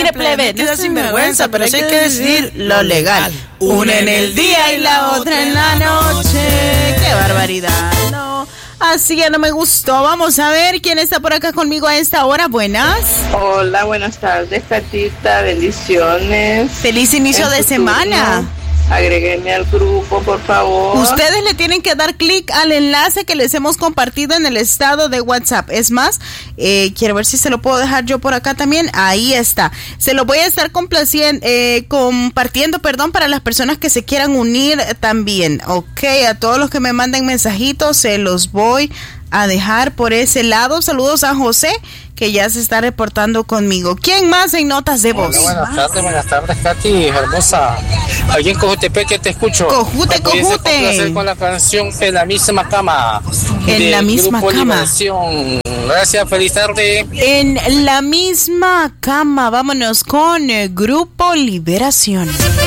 Mire, plebe, no es sinvergüenza, pero sí hay que decir lo legal. Una en el día y la otra en la noche. ¡Qué barbaridad! No, así ya no me gustó. Vamos a ver quién está por acá conmigo a esta hora. Buenas. Hola, buenas tardes, Catita. Bendiciones. Feliz inicio de semana. Agréguenme al grupo, por favor. Ustedes le tienen que dar clic al enlace que les hemos compartido en el estado de WhatsApp. Es más, quiero ver si se lo puedo dejar yo por acá también. Ahí está. Se lo voy a estar compartiendo, para las personas que se quieran unir también. Ok, a todos los que me manden mensajitos se los voy a dejar por ese lado. Saludos a José, que ya se está reportando conmigo. ¿Quién más en notas de voz? Hola, buenas tardes, Katy, hermosa. Aquí en Cojutepec que te escucho. Cojute. Con la canción En la misma cama. En la misma Grupo cama. Liberación. Gracias, feliz tarde. En la misma cama. Vámonos con el Grupo Liberación.